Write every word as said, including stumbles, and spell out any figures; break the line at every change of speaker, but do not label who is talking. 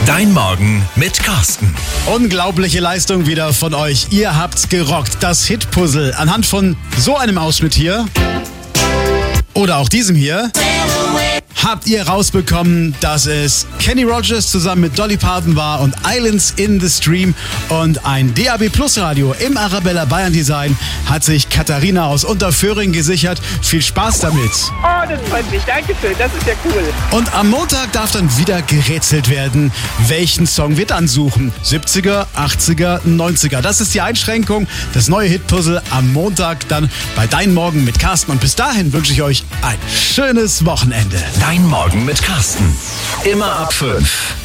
Dein Morgen mit Carsten.
Unglaubliche Leistung wieder von euch. Ihr habt's gerockt. Das Hit-Puzzle anhand von so einem Ausschnitt hier oder auch diesem hier habt ihr rausbekommen, dass es Kenny Rogers zusammen mit Dolly Parton war und Islands in the Stream. Und ein D A B Plus Radio im Arabella Bayern Design hat sich Katharina aus Unterföhring gesichert. Viel Spaß damit.
Oh, das freut mich. Dankeschön. Das ist ja cool.
Und am Montag darf dann wieder gerätselt werden, welchen Song wir dann suchen. siebziger, achtziger, neunziger. Das ist die Einschränkung. Das neue Hitpuzzle am Montag dann bei Dein Morgen mit Carsten. Und bis dahin wünsche ich euch ein schönes Wochenende.
Dein Morgen mit Carsten. Immer ab fünf.